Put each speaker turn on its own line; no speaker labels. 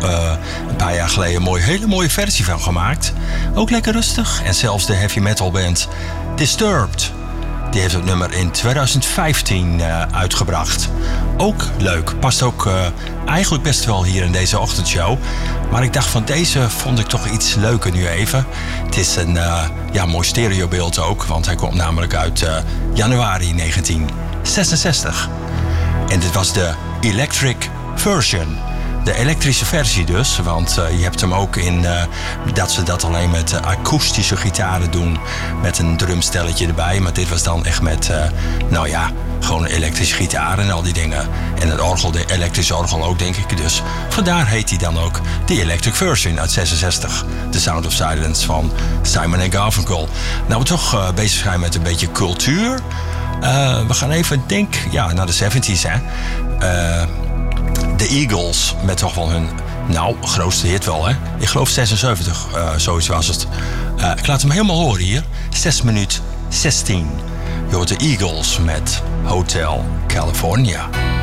een paar jaar geleden een hele mooie versie van gemaakt. Ook lekker rustig. En zelfs de heavy metal band Disturbed, die heeft het nummer in 2015 uitgebracht. Ook leuk. Past ook eigenlijk best wel hier in deze ochtendshow. Maar ik dacht van deze vond ik toch iets leuker nu even. Het is een mooi stereobeeld ook. Want hij komt namelijk uit januari 1966. En dit was de Electric Version. De elektrische versie dus, want je hebt hem ook in dat ze dat alleen met akoestische gitaren doen. Met een drumstelletje erbij. Maar dit was dan echt met, gewoon een elektrische gitaar en al die dingen. En het orgel, de elektrische orgel ook, denk ik. Dus vandaar heet hij dan ook de Electric Version uit 66. The Sound of Silence van Simon & Garfunkel. Nou, we toch bezig zijn met een beetje cultuur. We gaan even, naar de 70s, hè. De Eagles, met toch wel hun, grootste hit wel, hè. Ik geloof 76, zoiets was het. Ik laat hem helemaal horen hier. 6 minuten 16. Je hoort de Eagles met Hotel California.